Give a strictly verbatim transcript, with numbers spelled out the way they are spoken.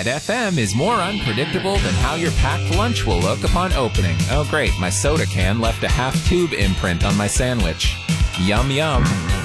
Red F M is more unpredictable than how your packed lunch will look upon opening. Oh great, my soda can left a half-tube imprint on my sandwich. Yum yum.